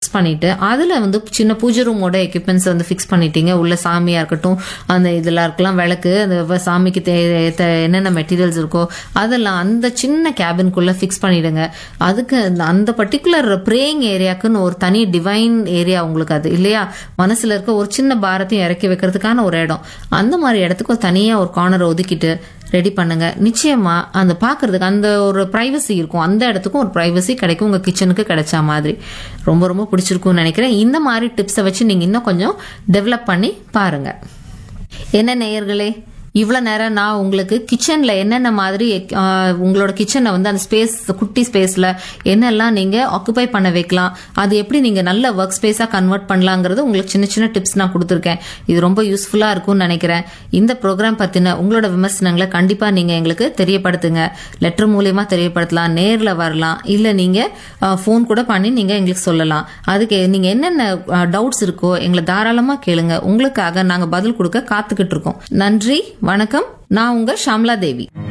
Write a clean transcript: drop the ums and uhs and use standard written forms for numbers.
Fix பண்ணிட்டு அதுல வந்து சின்ன பூஜை ரூமோட எக்யூப்மெண்ட்ஸ் வந்து ஃபிக்ஸ் பண்ணிட்டீங்க. உள்ள சாமியா இருக்கட்டும், அந்த இதெல்லாம் இருக்கலாம், விளக்கு, அந்த சாமிக்கு என்னென்ன மெட்டீரியல்ஸ் இருக்கோ அதெல்லாம் அந்த சின்ன கேபின்குள்ள ஃபிக்ஸ் பண்ணிடுங்க. அதுக்கு அந்த பர்டிகுலர் ப்ரேயிங் ஏரியாக்குன்னு ஒரு தனி டிவைன் ஏரியா உங்களுக்கு அது இல்லையா, மனசுல இருக்க ஒரு சின்ன பாரத்தையும் இறக்கி வைக்கிறதுக்கான ஒரு இடம், அந்த மாதிரி இடத்துக்கு ஒரு தனியா ஒரு கார்னர் ஒதுக்கிட்டு ரெடி பண்ணுங்க. நிச்சயமா அந்த பாக்குறதுக்கு அந்த ஒரு பிரைவசி இருக்கும், அந்த இடத்துக்கும் ஒரு பிரைவசி கிடைக்கும், உங்க கிச்சனுக்கு கிடைச்ச மாதிரி. ரொம்ப ரொம்ப பிடிச்சிருக்கும்னு நினைக்கிறேன். இந்த மாதிரி டிப்ஸை வச்சு நீங்க இன்னும் கொஞ்சம் டெவலப் பண்ணி பாருங்க. என்ன நேயர்களே, இவ்வளவு நேரம் நான் உங்களுக்கு கிச்சன்ல என்னென்ன மாதிரி உங்களோட கிச்சனை வந்து அந்த ஸ்பேஸ், குட்டி ஸ்பேஸ்ல என்னெல்லாம் நீங்க ஆக்குபை பண்ண வைக்கலாம், அது எப்படி நீங்க நல்ல ஒர்க் ஸ்பேஸா கன்வெர்ட் பண்ணலாங்கிறது உங்களுக்கு சின்ன சின்ன டிப்ஸ் நான் கொடுத்துருக்கேன். இது ரொம்ப யூஸ்ஃபுல்லா இருக்கும்னு நினைக்கிறேன். இந்த ப்ரோக்ராம் பத்தின உங்களோட விமர்சனங்களை கண்டிப்பா நீங்க எங்களுக்கு தெரியப்படுத்துங்க. லெட்டர் மூலியமா தெரியப்படுத்தலாம், நேர்ல வரலாம், இல்ல நீங்க போன் கூட பண்ணி நீங்க எங்களுக்கு சொல்லலாம். அதுக்கு நீங்க என்னென்ன டவுட்ஸ் இருக்கோ எங்களை தாராளமா கேளுங்க. உங்களுக்காக நாங்க பதில் கொடுக்க காத்துக்கிட்டு இருக்கோம். நன்றி, வணக்கம். நான் உங்க ஷாம்லா தேவி.